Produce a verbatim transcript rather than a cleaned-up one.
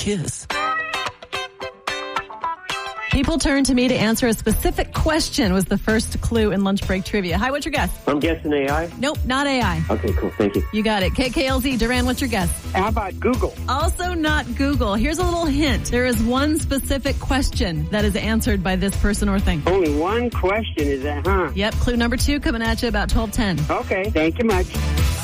kiss. People turn to me to answer a specific question was the first clue in lunch break trivia. Hi, what's your guess? I'm guessing A I. Nope, not A I. Okay, cool. Thank you. You got it. K K L Z, Duran, what's your guess? How about Google? Also not Google. Here's a little hint. There is one specific question that is answered by this person or thing. Only one question, is that, huh? Yep, clue number two coming at you about twelve ten. Okay, thank you much.